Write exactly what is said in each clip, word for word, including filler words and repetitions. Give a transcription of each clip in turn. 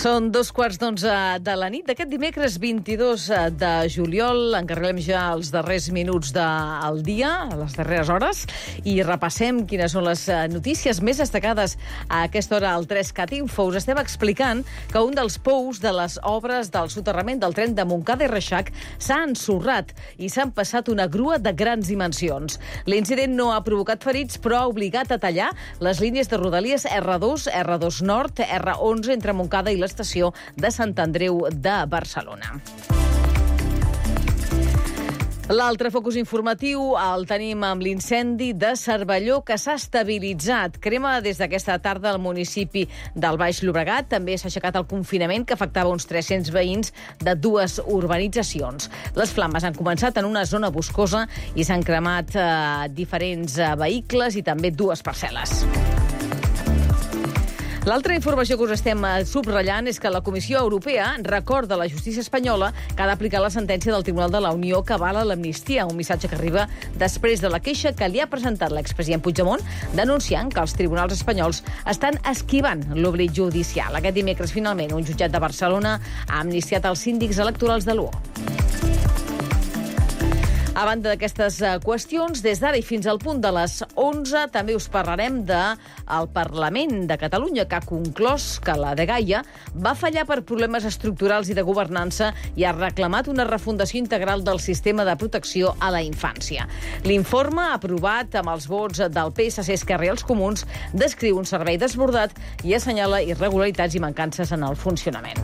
Són dos quarts d'onze de la nit d'aquest dimecres vint-i-dos de juliol. Encarreguem ja els darrers minuts del dia, a les darreres hores, i repassem quines són les notícies més destacades a aquesta hora al tres cat Info. Us estem explicant que un dels pous de les obres del soterrament del tren de Montcada i Reixac s'ha ensorrat i s'ha empassat una grua de grans dimensions. L'incident no ha provocat ferits, però ha obligat a tallar les línies de rodalies erre dos, erre dos Nord, erre onze entre Montcada i l'estació de Sant Andreu de Barcelona. L'altre focus informatiu el tenim amb l'incendi de Cervelló, que s'ha estabilitzat. Crema des d'aquesta tarda al municipi del Baix Llobregat. També s'ha aixecat el confinament que afectava uns tres-cents veïns de dues urbanitzacions. Les flames han començat en una zona boscosa i s'han cremat eh, diferents eh, vehicles i també dues parcel·les. L'altra informació que us estem subratllant és que la Comissió Europea recorda a la justícia espanyola que ha d'aplicar la sentència del Tribunal de la Unió que avala l'amnistia, un missatge que arriba després de la queixa que li ha presentat l'expresident Puigdemont, denunciant que els tribunals espanyols estan esquivant l'oblit judicial. Aquest dimecres, finalment, un jutjat de Barcelona ha amnistiat els síndics electorals de l'U O. A banda d'aquestes qüestions, des d'ara i fins al punt de les onze, també us parlarem del Parlament de Catalunya, que ha conclòs que la dgaia va fallar per problemes estructurals i de governança i ha reclamat una refundació integral del sistema de protecció a la infància. L'informe, aprovat amb els vots del Pe esse ce, Esquerra i els Comuns, descriu un servei desbordat i assenyala irregularitats i mancances en el funcionament.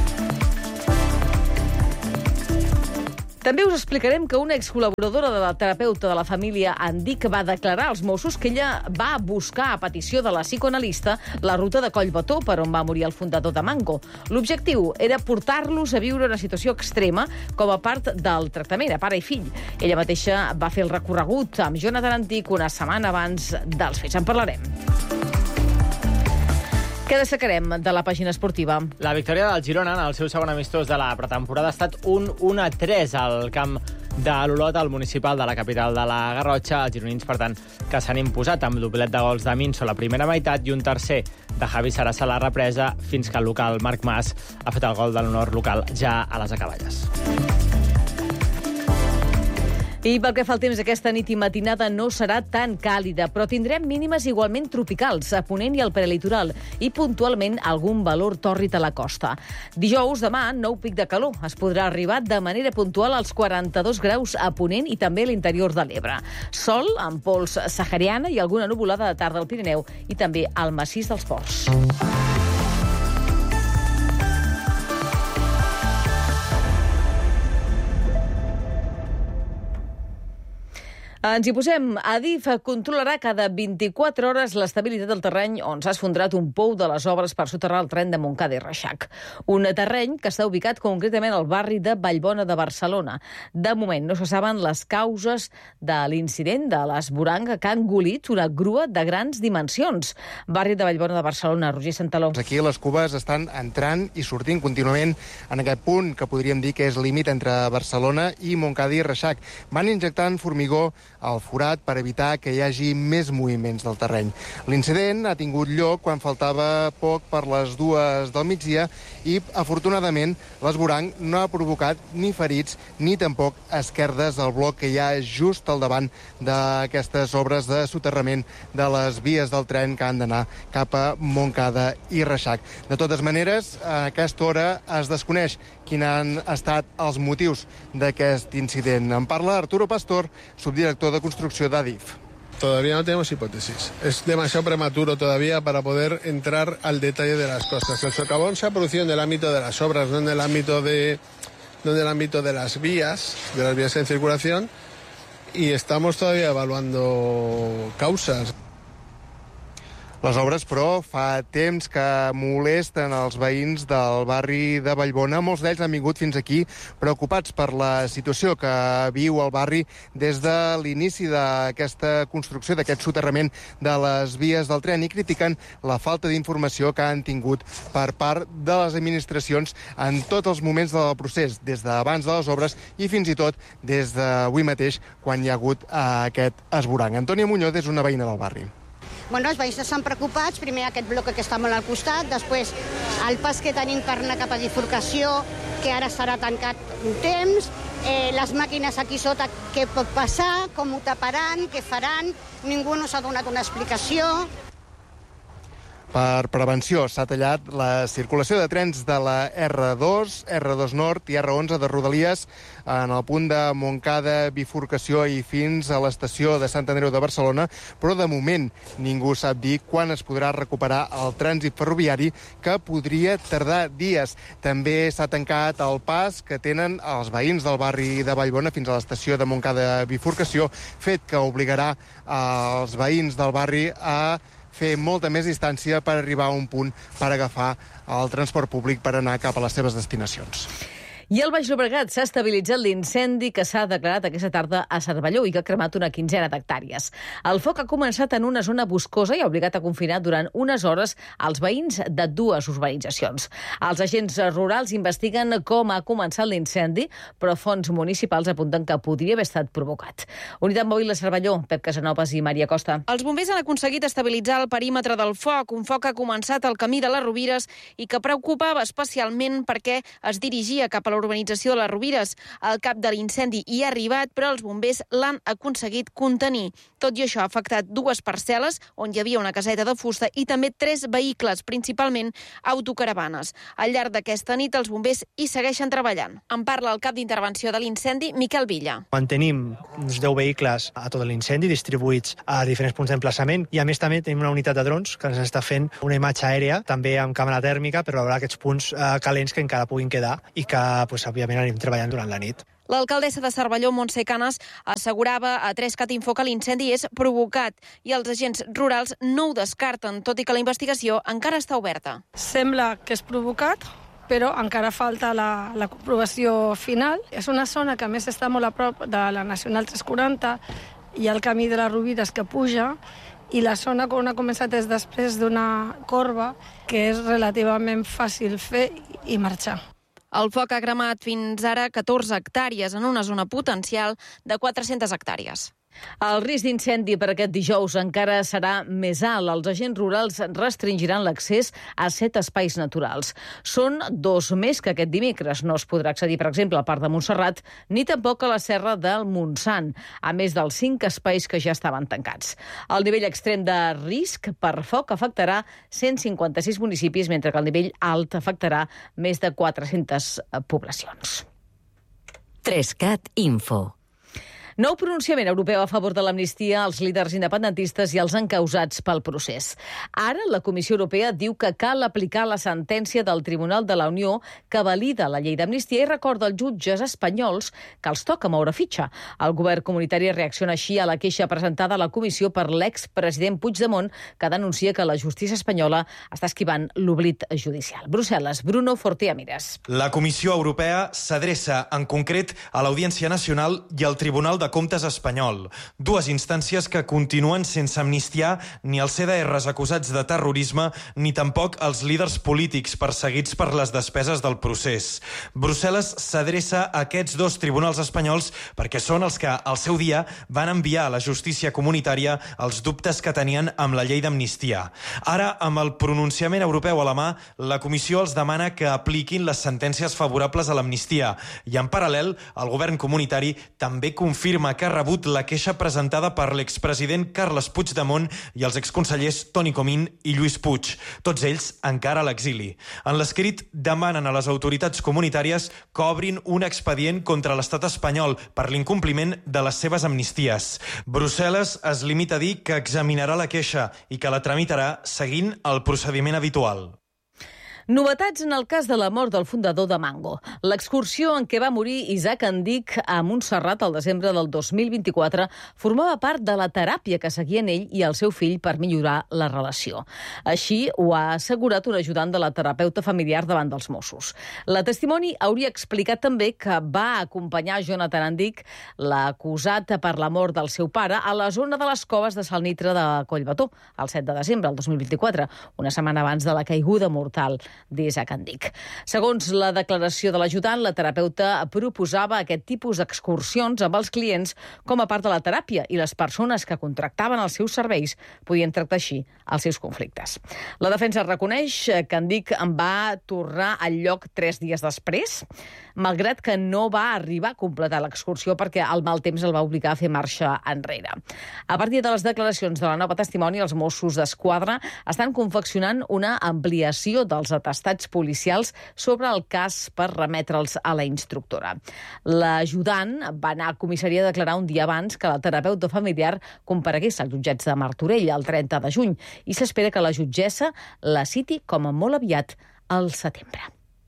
També us explicarem que una excol·laboradora de la terapeuta de la família Andic va declarar als Mossos que ella va buscar a petició de la psicoanalista la ruta de Collbató, per on va morir el fundador de Mango. L'objectiu era portar-los a viure una situació extrema com a part del tractament, a pare i fill. Ella mateixa va fer el recorregut amb Jonathan Antic una setmana abans dels fets. En parlarem. Què destacarem de la pàgina esportiva? La victòria del Girona en el seu segon amistós de la pretemporada ha estat un un a tres al camp de l'Olot, al municipal de la capital de la Garrotxa. Els gironins, per tant, que s'han imposat amb doblet de gols de Minso a la primera meitat i un tercer de Javi Sarasa a la represa, fins que el local Marc Mas ha fet el gol de l'honor local ja a les acaballes. I pel que fa al temps, aquesta nit i matinada no serà tan càlida, però tindrem mínimes igualment tropicals a Ponent i al prelitoral i puntualment algun valor tòrrid a la costa. Dijous, demà, nou pic de calor. Es podrà arribar de manera puntual als quaranta-dos graus a Ponent i també a l'interior de l'Ebre. Sol amb pols sahariana i alguna nuvolada de tarda al Pirineu i també al massís dels Ports. Ens hi posem. Adif controlarà cada vint-i-quatre hores l'estabilitat del terreny on s'ha esfondrat un pou de les obres per soterrar el tren de Montcada i Reixac. Un terreny que està ubicat concretament al barri de Vallbona de Barcelona. De moment no se saben les causes de l'incident de l'esborang que ha engolit una grua de grans dimensions. Barri de Vallbona de Barcelona, Roger Santaló. Aquí les cubes estan entrant i sortint contínuament en aquest punt que podríem dir que és límit entre Barcelona i Montcada i Reixac. Van injectant formigó al forat per evitar que hi hagi més moviments del terreny. L'incident ha tingut lloc quan faltava poc per les dues del migdia i, afortunadament, l'esborang no ha provocat ni ferits ni tampoc esquerdes al bloc que hi ha just al davant d'aquestes obres de soterrament de les vies del tren que han d'anar cap a Montcada i Reixac. De totes maneres, a aquesta hora es desconeix quins han estat els motius d'aquest incident. En parla Arturo Pastor, subdirector de construcció d'Adif. Todavía no tenemos hipótesis. Es demasiado prematuro todavía para poder entrar al detalle de las cosas. El socavón se ha producido en el ámbito de las obras, no en el ámbito de, no en el ámbito de las vías, de las vías en circulación, y estamos todavía evaluando causas. Les obres, però, fa temps que molesten els veïns del barri de Vallbona. Molts d'ells han vingut fins aquí preocupats per la situació que viu el barri des de l'inici d'aquesta construcció, d'aquest soterrament de les vies del tren, i critiquen la falta d'informació que han tingut per part de les administracions en tots els moments del procés, des d'abans de les obres i fins i tot des d'avui mateix, quan hi ha hagut aquest esborang. Antònia Muñoz és una veïna del barri. Bueno, els veïns estan preocupats, primer aquest bloc que està molt al costat, després el pas que tenim per anar cap a bifurcació, que ara estarà tancat un temps, eh, les màquines aquí sota, què pot passar, com ho taparan, què faran, ningú no s'ha donat una explicació. Per prevenció s'ha tallat la circulació de trens de la erre dos, erre dos Nord i erre onze de Rodalies en el punt de Montcada, bifurcació i fins a l'estació de Sant Andreu de Barcelona, però de moment ningú sap dir quan es podrà recuperar el trànsit ferroviari, que podria tardar dies. També s'ha tancat el pas que tenen els veïns del barri de Vallbona fins a l'estació de Montcada, bifurcació, fet que obligarà els veïns del barri a fer molta més distància per arribar a un punt per agafar el transport públic per anar cap a les seves destinacions. I al Baix Llobregat s'ha estabilitzat l'incendi que s'ha declarat aquesta tarda a Cervelló i que ha cremat una quinzena d'hectàrees. El foc ha començat en una zona boscosa i ha obligat a confinar durant unes hores als veïns de dues urbanitzacions. Els agents rurals investiguen com ha començat l'incendi, però fonts municipals apunten que podria haver estat provocat. Unitat Mòbil a Cervelló, Pep Casanovas i Maria Costa. Els bombers han aconseguit estabilitzar el perímetre del foc, un foc que ha començat al camí de les Rovires i que preocupava especialment perquè es dirigia cap a l'urbanització de les Rovires. El cap de l'incendi hi ha arribat, però els bombers l'han aconseguit contenir. Tot i això ha afectat dues parcel·les on hi havia una caseta de fusta i també tres vehicles, principalment autocaravanes. Al llarg d'aquesta nit els bombers hi segueixen treballant. En parla el cap d'intervenció de l'incendi, Miquel Villa. Mantenim uns deu vehicles a tot l'incendi distribuïts a diferents punts d'emplaçament i a més també tenim una unitat de drons que ens està fent una imatge aèria, també amb càmera tèrmica, per veure aquests punts eh, calents que encara puguin quedar i que pues, òbviament anem treballant durant la nit. L'alcaldessa de Cervelló, Montse Canes, assegurava a tres cat info que l'incendi és provocat i els agents rurals no ho descarten, tot i que la investigació encara està oberta. Sembla que és provocat, però encara falta la, la comprovació final. És una zona que a més està molt a prop de la Nacional tres quaranta i el camí de les Rovires que puja, i la zona on ha començat és després d'una corba que és relativament fàcil fer i marxar. El foc ha cremat fins ara catorze hectàrees en una zona potencial de quatre-centes hectàrees. El risc d'incendi per aquest dijous encara serà més alt. Els agents rurals restringiran l'accés a set espais naturals. Són dos més que aquest dimecres. No es podrà accedir, per exemple, al Parc de Montserrat, ni tampoc a la Serra del Montsant, a més dels cinc espais que ja estaven tancats. El nivell extrem de risc per foc afectarà cent cinquanta-sis municipis, mentre que el nivell alt afectarà més de quatre-centes poblacions. tres cat info. Nou pronunciament europeu a favor de l'amnistia als líders independentistes i als encausats pel procés. Ara la Comissió Europea diu que cal aplicar la sentència del Tribunal de la Unió que valida la llei d'amnistia i recorda als jutges espanyols que els toca moure fitxa. El govern comunitari reacciona així a la queixa presentada a la Comissió per l'expresident Puigdemont, que denuncia que la justícia espanyola està esquivant l'oblit judicial. Brussel·les, Bruno Fortea Mires. La Comissió Europea s'adreça en concret a l'Audiència Nacional i al Tribunal de Comptes espanyol, dues instàncies que continuen sense amnistiar ni els C D Rs acusats de terrorisme ni tampoc els líders polítics perseguits per les despeses del procés. Brussel·les s'adreça a aquests dos tribunals espanyols perquè són els que, al seu dia, van enviar a la justícia comunitària els dubtes que tenien amb la llei d'amnistia. Ara, amb el pronunciament europeu a la mà, la Comissió els demana que apliquin les sentències favorables a l'amnistia i, en paral·lel, el govern comunitari també confirma que ha rebut la queixa presentada per l'expresident Carles Puigdemont i els exconsellers Toni Comín i Lluís Puig, tots ells encara a l'exili. En l'escrit demanen a les autoritats comunitàries que obrin un expedient contra l'estat espanyol per l'incompliment de les seves amnisties. Brussel·les es limita a dir que examinarà la queixa i que la tramitarà seguint el procediment habitual. Novetats en el cas de la mort del fundador de Mango. L'excursió en què va morir Isaac Andic a Montserrat al desembre del dos mil vint-i-quatre formava part de la teràpia que seguien ell i el seu fill per millorar la relació. Així ho ha assegurat un ajudant de la terapeuta familiar davant dels Mossos. La testimoni hauria explicat també que va acompanyar Jonathan Andic, l'acusat per la mort del seu pare, a la zona de les coves de Salnitre de Collbató, el set de desembre del dos mil vint-i-quatre, una setmana abans de la caiguda mortal d'Isaac Andic. Segons la declaració de l'ajudant, la terapeuta proposava aquest tipus d'excursions amb els clients com a part de la teràpia i les persones que contractaven els seus serveis podien tractar així els seus conflictes. La defensa reconeix que Andic en va tornar al lloc tres dies després, malgrat que no va arribar a completar l'excursió perquè el mal temps el va obligar a fer marxa enrere. A partir de les declaracions de la nova testimoni, els Mossos d'Esquadra estan confeccionant una ampliació dels atestats policials sobre el cas per remetre'ls a la instructora. L'ajudant va anar a comissaria a declarar un dia abans que la terapeuta familiar comparegués als jutjats de Martorell el trenta de juny i s'espera que la jutgessa la citi com a molt aviat al setembre.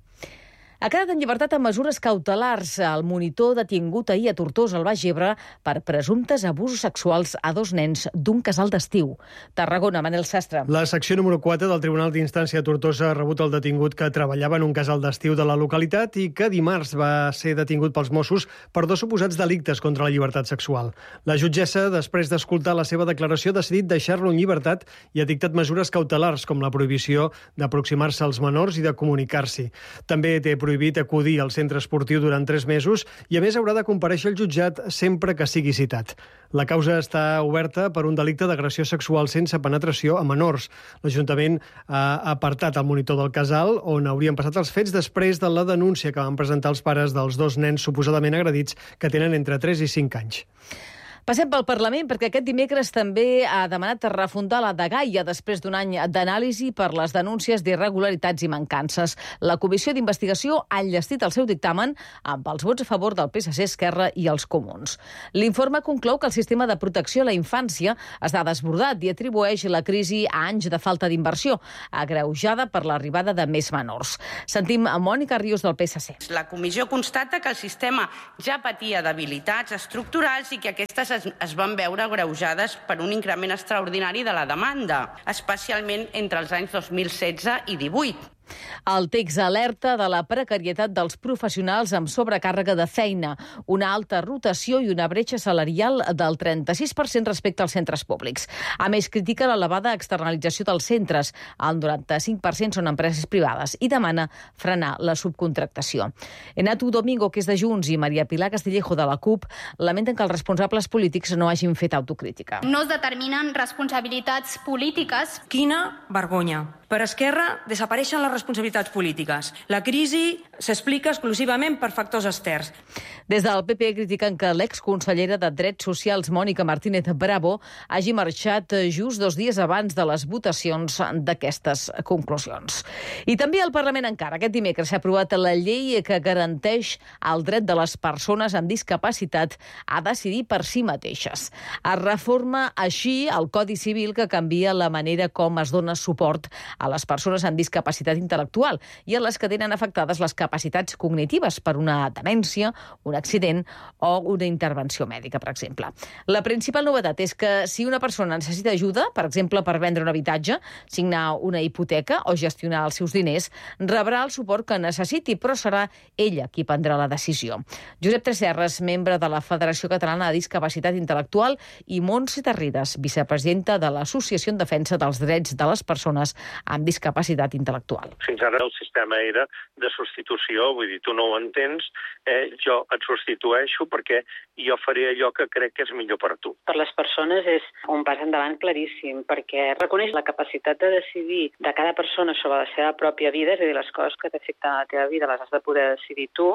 Ha quedat en llibertat amb mesures cautelars el monitor detingut ahir a Tortosa, al Baix Ebre, per presumptes abusos sexuals a dos nens d'un casal d'estiu. Tarragona, Manel Sastre. La secció número quatre del Tribunal d'Instància de Tortosa ha rebut el detingut que treballava en un casal d'estiu de la localitat i que dimarts va ser detingut pels Mossos per dos suposats delictes contra la llibertat sexual. La jutgessa, després d'escoltar la seva declaració, ha decidit deixar-lo en llibertat i ha dictat mesures cautelars com la prohibició d'aproximar-se als menors i de comunicar-s'hi. També té prohibit acudir al centre esportiu durant tres mesos i, a més, haurà de comparèixer al jutjat sempre que sigui citat. La causa està oberta per un delicte d'agressió sexual sense penetració a menors. L'Ajuntament ha apartat el monitor del casal, on haurien passat els fets després de la denúncia que van presentar els pares dels dos nens suposadament agredits, que tenen entre tres i cinc anys. Passem pel Parlament, perquè aquest dimecres també ha demanat refundar la dgaia després d'un any d'anàlisi per les denúncies d'irregularitats i mancances. La Comissió d'Investigació ha enllestit el seu dictamen amb els vots a favor del P S C, Esquerra i els Comuns. L'informe conclou que el sistema de protecció a la infància està desbordat i atribueix la crisi a anys de falta d'inversió, agreujada per l'arribada de més menors. Sentim a Mònica Rius del P S C. La comissió constata que el sistema ja patia debilitats estructurals i que aquestes es van veure agreujades per un increment extraordinari de la demanda, especialment entre els anys dos mil setze i divuit. El text alerta de la precarietat dels professionals amb sobrecàrrega de feina, una alta rotació i una bretxa salarial del trenta-sis per cent respecte als centres públics. A més, critica l'elevada externalització dels centres. El noranta-cinc per cent són empreses privades i demana frenar la subcontractació. Enatu Domingo, que és de Junts, i Maria Pilar Castillejo, de la CUP, lamenten que els responsables polítics no hagin fet autocrítica. No es determinen responsabilitats polítiques. Quina vergonya. Per Esquerra desapareixen les responsabilitats polítiques. La crisi s'explica exclusivament per factors externs. Des del P P critiquen que l'exconsellera de Drets Socials, Mònica Martínez Bravo, hagi marxat just dos dies abans de les votacions d'aquestes conclusions. I també al Parlament encara. Aquest dimecres s'ha aprovat la llei que garanteix el dret de les persones amb discapacitat a decidir per si mateixes. Es reforma així el Codi Civil, que canvia la manera com es dona suport a les persones amb discapacitat intel·lectual i a les que tenen afectades les capacitats cognitives per una demència, un accident o una intervenció mèdica, per exemple. La principal novetat és que si una persona necessita ajuda, per exemple, per vendre un habitatge, signar una hipoteca o gestionar els seus diners, rebrà el suport que necessiti, però serà ella qui prendrà la decisió. Josep Tresserras, membre de la Federació Catalana de Discapacitat Intel·lectual, i Montse Tarrides, vicepresidenta de l'Associació en Defensa dels Drets de les Persones amb discapacitat intel·lectual. Fins ara el sistema era de substitució, vull dir, tu no ho entens, eh, jo et substitueixo perquè jo faré allò que crec que és millor per tu. Per les persones és un pas endavant claríssim, perquè reconeix la capacitat de decidir de cada persona sobre la seva pròpia vida, és a dir, les coses que t'afecten a la teva vida les has de poder decidir tu.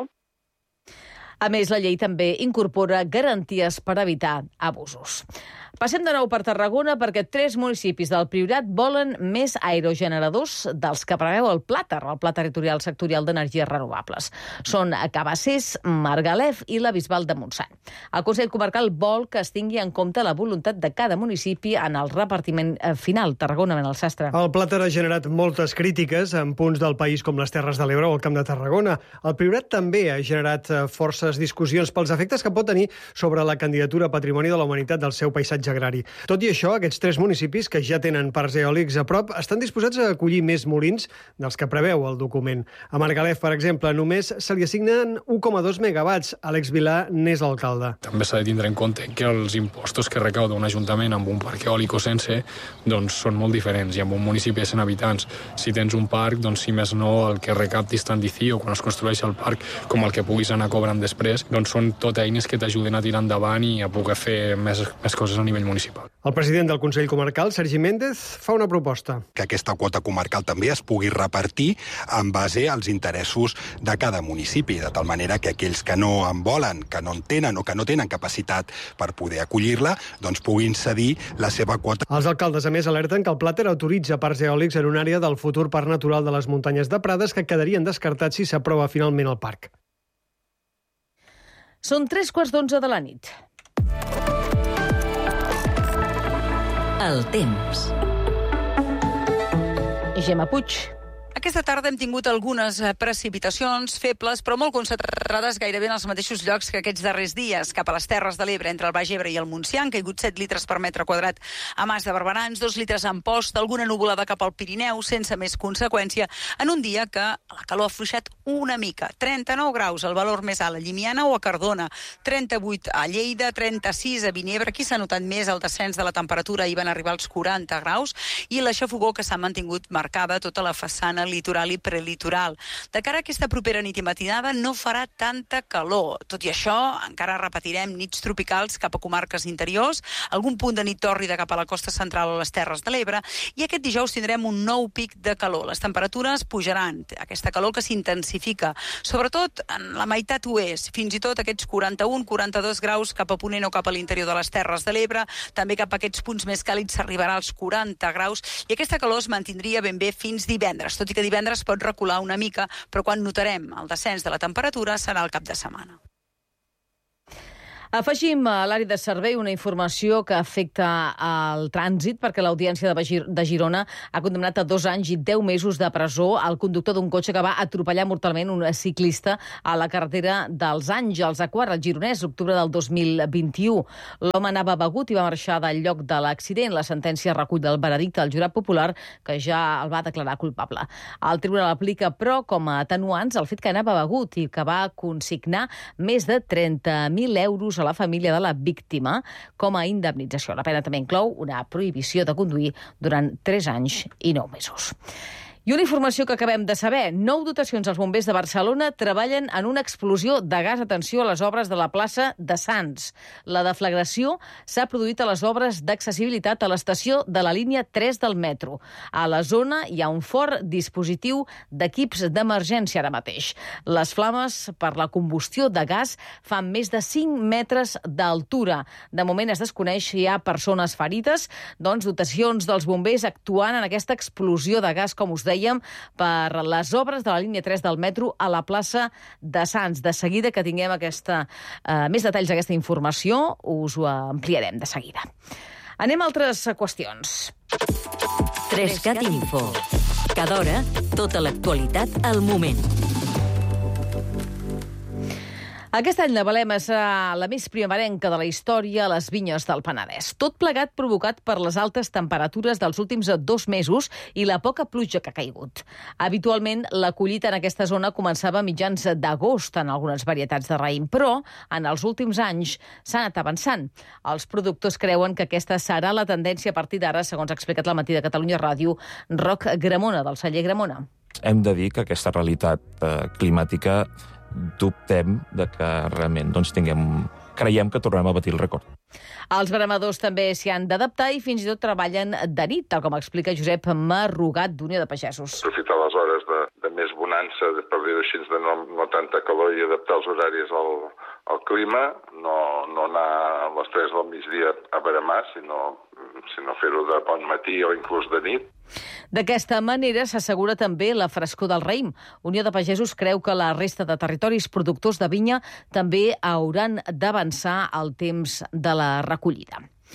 A més, la llei també incorpora garanties per evitar abusos. Passem de nou per Tarragona perquè tres municipis del Priorat volen més aerogeneradors dels que preveu el Plàter, el Pla Territorial Sectorial d'Energies Renovables. Són Cabassers, Margalef i la Bisbal de Montsant. El Consell Comarcal vol que es tingui en compte la voluntat de cada municipi en el repartiment final. Tarragona, Manel Sastre. El Plàter ha generat moltes crítiques en punts del país com les Terres de l'Ebre o el Camp de Tarragona. El Priorat també ha generat forces discussions pels efectes que pot tenir sobre la candidatura a Patrimoni de la Humanitat del seu paisatge complex agrari. Tot i això, aquests tres municipis, que ja tenen parcs eòlics a prop, estan disposats a acollir més molins dels que preveu el document. A Margalef, per exemple, només se li assignen u coma dos megawatts. Àlex Vilà n'és l'alcalde. També s'ha de tindre en compte que els impostos que recauda un ajuntament amb un parc eòlic o sense doncs són molt diferents, i amb un municipi de cent habitants, si tens un parc, doncs si més no el que recaptis tant d'I C I o quan es construeix el parc com el que puguis anar cobrant després, doncs són tot eines que t'ajuden a tirar endavant i a poder fer més, més coses a nivell municipal. El president del Consell Comarcal, Sergi Méndez, fa una proposta. Que aquesta quota comarcal també es pugui repartir en base als interessos de cada municipi, de tal manera que aquells que no en volen, que no en tenen o que no tenen capacitat per poder acollir-la, doncs puguin cedir la seva quota. Els alcaldes, a més, alerten que el Plater autoritza parcs eòlics en una àrea del futur parc natural de les muntanyes de Prades que quedarien descartats si s'aprova finalment el parc. Són tres quarts d'onze de la nit. El temps. Gemma Puig. Aquesta tarda hem tingut algunes precipitacions febles, però molt concentrades gairebé en els mateixos llocs que aquests darrers dies. Cap a les Terres de l'Ebre, entre el Baix Ebre i el Montsià, han caigut set litres per metre quadrat a Mas de Barberans, dos litres a Amposta, alguna nuvolada cap al Pirineu, sense més conseqüència, en un dia que la calor ha afluixat una mica. trenta-nou graus, el valor més alt a Llimiana o a Cardona, trenta-vuit a Lleida, trenta-sis a Vinebre. Aquí s'ha notat més el descens de la temperatura, hi van arribar als quaranta graus, i la xafogor que s'ha mantingut marcada tota la façana litoral i prelitoral. De cara a aquesta propera nit i matinada no farà tanta calor. Tot i això, encara repetirem nits tropicals cap a comarques interiors, algun punt de nit tòrrida cap a la costa central o les Terres de l'Ebre, i aquest dijous tindrem un nou pic de calor. Les temperatures pujaran, aquesta calor que s'intensifica, sobretot en la meitat oest, fins i tot aquests quaranta-un quaranta-dos graus cap a ponent o cap a l'interior de les Terres de l'Ebre, també cap a aquests punts més càlids s'arribarà als quaranta graus, i aquesta calor es mantindria ben bé fins divendres, tot i que divendres pot recular una mica, però quan notarem el descens de la temperatura serà el cap de setmana. Afegim a l'àrea de servei una informació que afecta el trànsit, perquè l'Audiència de Girona ha condemnat a dos anys i deu mesos de presó al conductor d'un cotxe que va atropellar mortalment un ciclista a la carretera dels Àngels, a Quart, al Gironès, octubre del dos mil vint-i-u. L'home anava begut i va marxar del lloc de l'accident. La sentència recull del veredicte del jurat popular, que ja el va declarar culpable. El tribunal aplica, però, com a atenuants el fet que anava begut i que va consignar més de trenta mil euros a la família de la víctima com a indemnització. La pena també inclou una prohibició de conduir durant tres anys i nou mesos. I una informació que acabem de saber. Nou dotacions als bombers de Barcelona treballen en una explosió de gas. Atenció a les obres de la plaça de Sants. La deflagració s'ha produït a les obres d'accessibilitat a l'estació de la línia tres del metro. A la zona hi ha un fort dispositiu d'equips d'emergència ara mateix. Les flames per la combustió de gas fan més de cinc metres d'altura. De moment es desconeix si hi ha persones ferides. Doncs dotacions dels bombers actuant en aquesta explosió de gas, com us deia, per les obres de la línia tres del metro a la plaça de Sants. De seguida que tinguem aquesta, eh, més detalls d'aquesta informació, us ho ampliarem de seguida. Anem a altres qüestions. Trescat Info. Cada hora, tota l'actualitat al moment. Aquest any la Balema serà la més primerenca de la història a les vinyes del Penedès. Tot plegat provocat per les altes temperatures dels últims dos mesos i la poca pluja que ha caigut. Habitualment, la collita en aquesta zona començava a mitjans d'agost en algunes varietats de raïm, però en els últims anys s'ha anat avançant. Els productors creuen que aquesta serà la tendència a partir d'ara, segons ha explicat al Matí de Catalunya Ràdio Roc Gramona, del celler Gramona. Hem de dir que aquesta realitat eh, climàtica dubtem de que realment doncs, tinguem, creiem que tornem a batir el rècord. Els veremadors també s'hi han d'adaptar i fins i tot treballen de nit, tal com explica Josep Marrugat, d'Unió de Pagesos. Aprofitar les hores de, de més bonança, per dir-ho així, de no, no tanta calor i adaptar els horaris al, al clima, no, no anar a les tres del migdia a veremar, sinó, sinó fer-ho de bon matí o inclús de nit. D'aquesta manera s'assegura també la frescor del raïm. Unió de Pagesos creu que la resta de territoris productors de vinya també hauran d'avançar el temps de la recollida.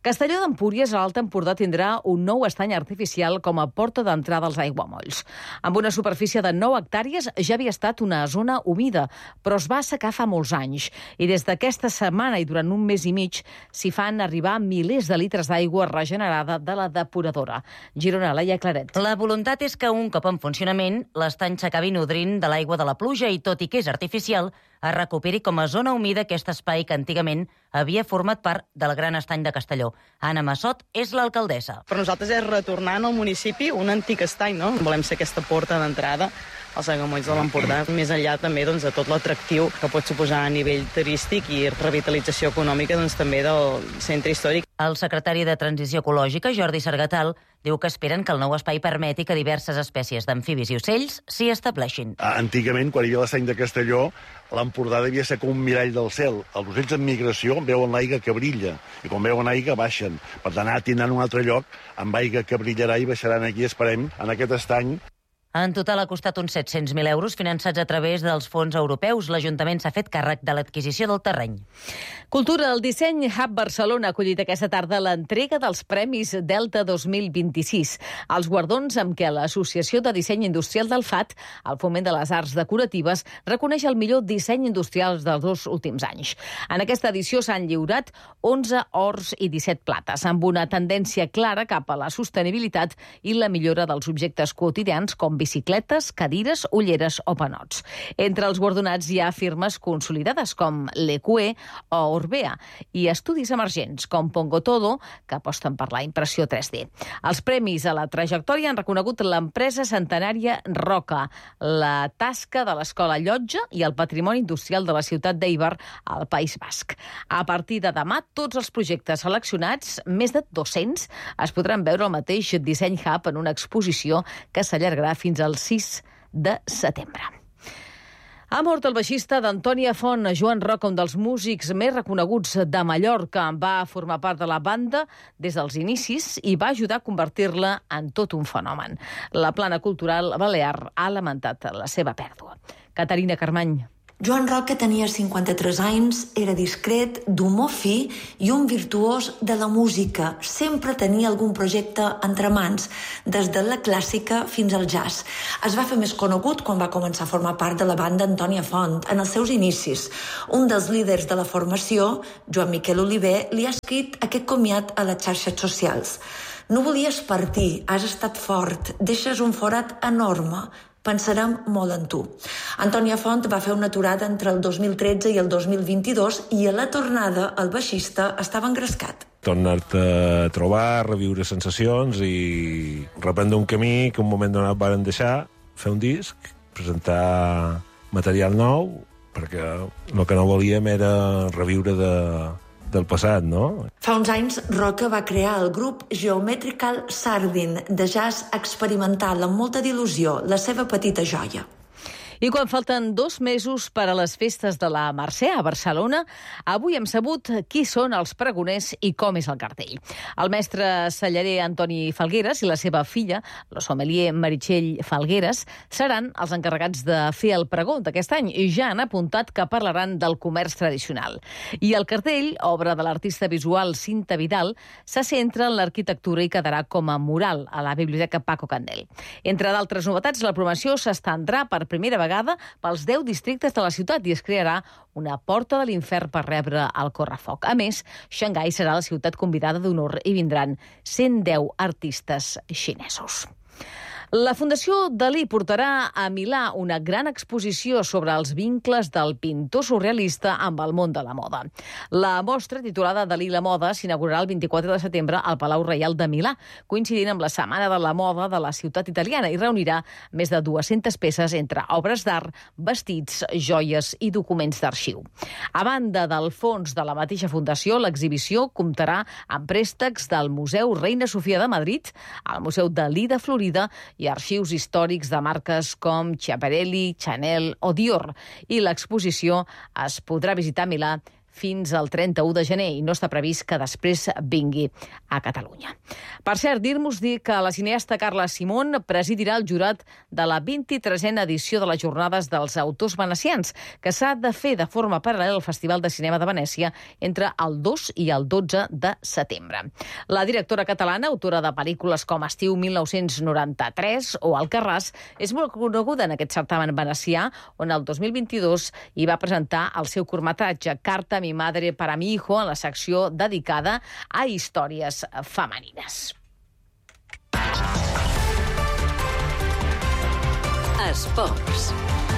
Castelló d'Empúries, a l'Alt Empordà, tindrà un nou estany artificial com a porta d'entrada als aiguamolls. Amb una superfície de nou hectàrees ja havia estat una zona humida, però es va assecar fa molts anys. I des d'aquesta setmana i durant un mes i mig s'hi fan arribar milers de litres d'aigua regenerada de la depuradora. Girona, Laia Claret. La voluntat és que un cop en funcionament l'estany s'acabi nodrint de l'aigua de la pluja i, tot i que és artificial, es recuperi com a zona humida aquest espai que antigament havia format part del Gran Estany de Castelló. Anna Massot és l'alcaldessa. Per nosaltres és retornar al municipi un antic estany, no? Volem ser aquesta porta d'entrada als aiguamolls de l'Empordà, més enllà també doncs, de tot l'atractiu que pot suposar a nivell turístic i revitalització econòmica doncs, també del centre històric. El secretari de Transició Ecològica, Jordi Sargatal, diu que esperen que el nou espai permeti que diverses espècies d'amfibis i ocells s'hi estableixin. Antigament, quan hi havia l'estany de Castelló, l'Empordà devia ser com un mirall del cel. Els ocells en migració veuen l'aigua que brilla, i quan veuen aigua baixen. Per tant, ara tindran un altre lloc amb aigua que brillarà i baixaran aquí, esperem, en aquest estany. En total ha costat uns set-cents mil euros finançats a través dels fons europeus. L'Ajuntament s'ha fet càrrec de l'adquisició del terreny. Cultura, el Disseny Hub Barcelona ha acollit aquesta tarda l'entrega dels Premis Delta dos mil vint-i-sis, els guardons amb què l'Associació de Disseny Industrial del F A T, el Foment de les Arts Decoratives, reconeix el millor disseny industrial dels dos últims anys. En aquesta edició s'han lliurat onze ors i disset plates, amb una tendència clara cap a la sostenibilitat i la millora dels objectes quotidians com bicicletes, cadires, ulleres o panots. Entre els guardonats hi ha firmes consolidades com l'E Q E o Orbea i estudis emergents com Pongotodo, que aposten per la impressió tres D. Els premis a la trajectòria han reconegut l'empresa centenària Roca, la tasca de l'Escola Llotja i el patrimoni industrial de la ciutat d'Eibar, al País Basc. A partir de demà, tots els projectes seleccionats, més de dos-cents, es podran veure al mateix Disseny Hub en una exposició que s'allargarà fins al sis de setembre. Ha mort el baixista d'Antònia Font, Joan Roca, un dels músics més reconeguts de Mallorca. Va formar part de la banda des dels inicis i va ajudar a convertir-la en tot un fenomen. La plana cultural balear ha lamentat la seva pèrdua. Caterina Carmany. Joan Roca tenia cinquanta-tres anys, era discret, d'humor fi i un virtuós de la música. Sempre tenia algun projecte entre mans, des de la clàssica fins al jazz. Es va fer més conegut quan va començar a formar part de la banda Antònia Font, en els seus inicis. Un dels líders de la formació, Joan Miquel Oliver, li ha escrit aquest comiat a les xarxes socials. No volies partir, has estat fort, deixes un forat enorme. Pensarem molt en tu. Antònia Font va fer una aturada entre el dos mil tretze i el dos mil vint-i-dos i a la tornada el baixista estava engrescat. Tornar-te a trobar, reviure sensacions i reprendre un camí que un moment donat varen deixar, fer un disc, presentar material nou, perquè el que no volíem era reviure de... del passat, no? Fa uns anys, Roca va crear el grup Geometrical Sardin, de jazz experimental amb molta d'il·lusió, la seva petita joia. I quan falten dos mesos per a les festes de la Mercè a Barcelona, avui hem sabut qui són els pregoners i com és el cartell. El mestre cellarer Antoni Falgueres i la seva filla, la sommelier Meritxell Falgueres, seran els encarregats de fer el pregó d'aquest any i ja han apuntat que parlaran del comerç tradicional. I el cartell, obra de l'artista visual Cinta Vidal, se centra en l'arquitectura i quedarà com a mural a la Biblioteca Paco Candel. Entre d'altres novetats, la programació s'estendrà per primera vegada pels deu districtes de la ciutat i es crearà una porta de l'infern per rebre el correfoc. A més, Xangai serà la ciutat convidada d'honor i vindran cent deu artistes xinesos. La Fundació Dalí portarà a Milà una gran exposició sobre els vincles del pintor surrealista amb el món de la moda. La mostra, titulada Dalí la moda, s'inaugurarà el vint-i-quatre de setembre al Palau Reial de Milà, coincidint amb la Setmana de la Moda de la ciutat italiana, i reunirà més de dues-centes peces entre obres d'art, vestits, joies i documents d'arxiu. A banda del fons de la mateixa fundació, l'exhibició comptarà amb préstecs del Museu Reina Sofia de Madrid, el Museu Dalí de Florida i arxius històrics de marques com Schiaparelli, Chanel o Dior. I l'exposició es podrà visitar a Milà fins al trenta-u de gener i no està previst que després vingui a Catalunya. Per cert, dir-nos dir que la cineasta Carla Simón presidirà el jurat de la vint-i-tresena edició de les Jornades dels Autors Venecians, que s'ha de fer de forma paral·lela al Festival de Cinema de Venècia entre el dos i el dotze de setembre. La directora catalana, autora de pel·lícules com Estiu mil nou-cents noranta-tres o Alcarràs, és molt coneguda en aquest certamen venecià, on el dos mil vint-i-dos hi va presentar el seu curtmetratge Carta a mi madre para mi hijo en la secció dedicada a històries femenines. Esports.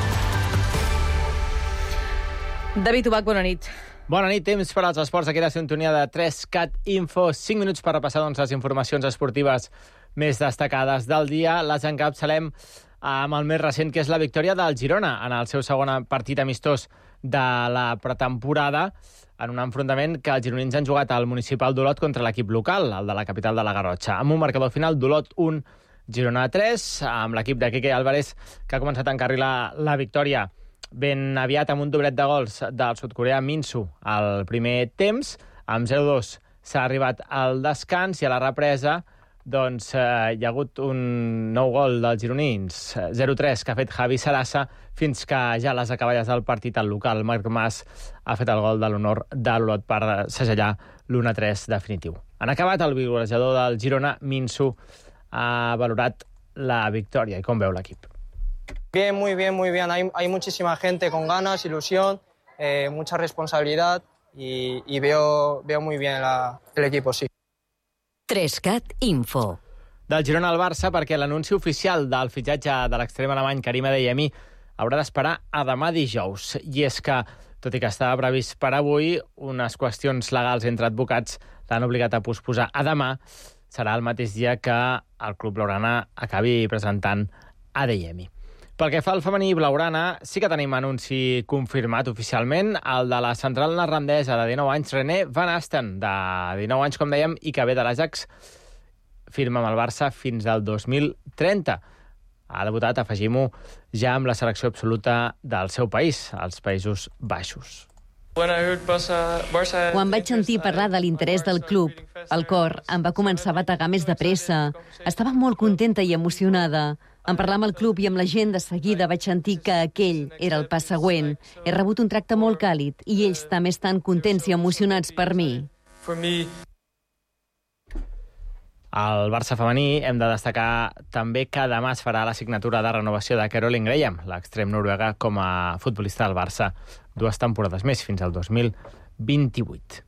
David Ubach, bona nit. Bona nit, temps per als esports. Aquí la sintonia de tres cat Info. cinc minuts per repassar doncs, les informacions esportives més destacades del dia. Les encapçalem amb el més recent, que és la victòria del Girona en el seu segon partit amistós de la pretemporada, en un enfrontament que els gironins han jugat al municipal d'Olot contra l'equip local, el de la capital de la Garrotxa. Amb un marcador final d'Olot un, Girona tres, amb l'equip de Quique Álvarez, que ha començat a encarrilar la victòria ben aviat amb un doblet de gols del sud-coreà Min-soo al primer temps. Amb zero dos s'ha arribat al descans i a la represa doncs, eh, hi ha hagut un nou gol dels gironins, zero tres, que ha fet Javi Sarasa, fins que ja a les acaballes del partit al local Marc Mas ha fet el gol de l'honor de l'Olot per segellar l'u a tres definitiu. Han acabat el golejador del Girona, Min-soo, ha valorat la victòria i com veu l'equip. Bien, muy bien, muy bien. Hay, hay muchísima gente con ganas, ilusión, eh, mucha responsabilidad y, y veo, veo muy bien la, el equipo, sí. tres cat Info. Del Girona al Barça, perquè l'anunci oficial del fitxatge de l'extrem alemany Karim Adeyemi haurà d'esperar a demà dijous. I és que, tot i que estava previst per avui, unes qüestions legals entre advocats l'han obligat a posposar a demà. Serà el mateix dia que el club blaugrana acabi presentant Adeyemi. Pel que fa al femení blaugrana, sí que tenim anunci confirmat oficialment, el de la central neerlandesa de dinou anys, René Van Asten, de dinou anys, com dèiem, i que ve de l'Ajax, firma amb el Barça fins al dos mil trenta. Ha debutat, afegim-ho, ja amb la selecció absoluta del seu país, els Països Baixos. Quan vaig sentir parlar de l'interès del club, el cor em va començar a bategar més de pressa. Estava molt contenta i emocionada. En parlar amb el club i amb la gent, de seguida vaig sentir que aquell era el pas següent. He rebut un tracte molt càlid i ells també estan contents i emocionats per mi. Al Barça femení hem de destacar també que demà es farà la signatura de renovació de Caroline Graham, l'extrem noruega, com a futbolista del Barça. Dues temporades més, fins al dos mil vint-i-vuit.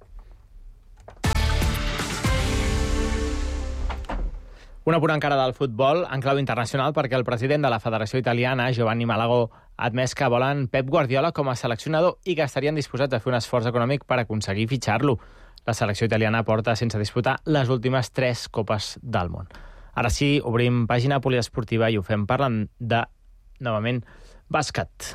Un apunt encara del futbol, en clau internacional, perquè el president de la Federació Italiana, Giovanni Malagò, ha admès que volen Pep Guardiola com a seleccionador i que estarien disposats a fer un esforç econòmic per aconseguir fitxar-lo. La selecció italiana porta sense disputar les últimes tres Copes del Món. Ara sí, obrim pàgina poliesportiva i ho fem parlant de, novament, bàsquet.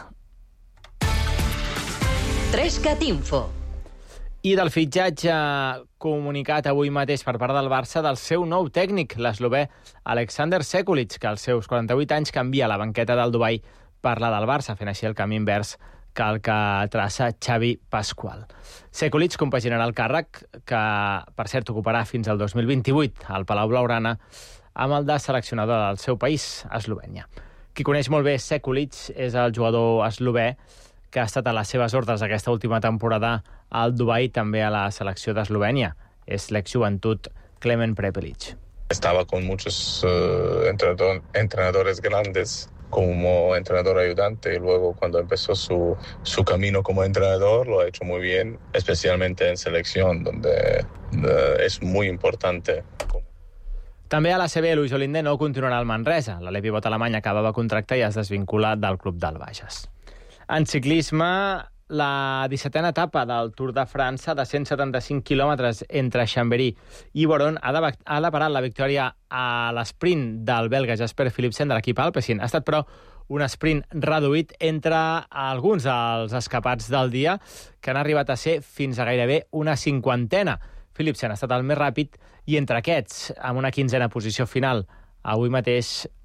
tres cat Info. I del fitxatge comunicat avui mateix per part del Barça del seu nou tècnic, l'eslovè Alexander Sekulic, que als seus quaranta-vuit anys canvia la banqueta del Dubai per la del Barça, fent així el camí invers que el que traça Xavi Pascual. Sekulic compaginarà el càrrec, que per cert ocuparà fins al dos mil vint-i-vuit al Palau Blaugrana, amb el de seleccionador del seu país, Eslovènia. Qui coneix molt bé Sekulic és el jugador eslové que ha estat a les seves ordres aquesta última temporada al Dubai, també a la selecció d'Eslovènia. És l'exjuventut Klemen Prepelic. Estaba con muchos uh, entrenador, entrenadores grandes como entrenador ayudante y luego cuando empezó su, su camino como entrenador lo ha hecho muy bien, especialmente en selección, donde uh, es muy importante. També a la C B, Luis Olinde no continuarà al Manresa. L'alè pivot alemany acabava contracte i es desvincula del club del Bages. En ciclisme, la dissetena etapa del Tour de França de cent setanta-cinc quilòmetres entre Chambéry i Boron ha, de, ha deparat la victòria a l'esprint del belga Jasper Philipsen de l'equip Alpecin. Ha estat, però, un sprint reduït entre alguns dels escapats del dia, que han arribat a ser fins a gairebé una cinquantena. Philipsen ha estat el més ràpid i entre aquests, amb una quinzena posició final, avui mateix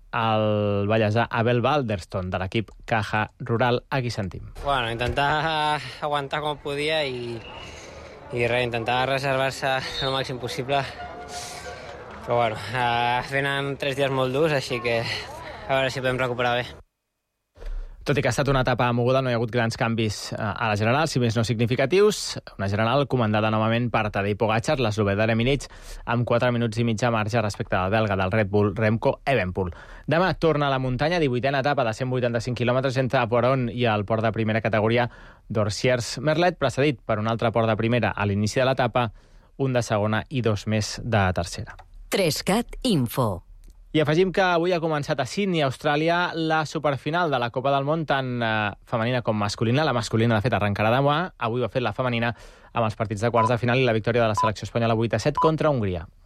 el ballesà Abel Balderston, de l'equip Caja Rural. Aquí sentim. Bueno, intentar aguantar com podia i, i res, intentar reservar-se el màxim possible. Però bueno, eh, venen tres dies molt durs, així que a veure si podem recuperar bé. Tot i que ha estat una etapa moguda, no hi ha hagut grans canvis a la general, si més no significatius. Una general comandada novament per Tadej Pogačar, l'eslovè d'Emirates, amb quatre minuts i mig de marge respecte del belga del Red Bull Remco Evenepoel. Demà torna a la muntanya, divuitena etapa de cent vuitanta-cinc quilòmetres entre Poron i el port de primera categoria d'Orsiers-Merlet, precedit per un altre port de primera a l'inici de l'etapa, un de segona i dos més de tercera. Trescat Info. I afegim que avui ha començat a Sydney, Austràlia, la superfinal de la Copa del Món, tant eh, femenina com masculina. La masculina, de fet, arrencarà demà. Avui ho ha fet la femenina amb els partits de quarts de final i la victòria de la selecció espanyola vuit a set contra Hongria.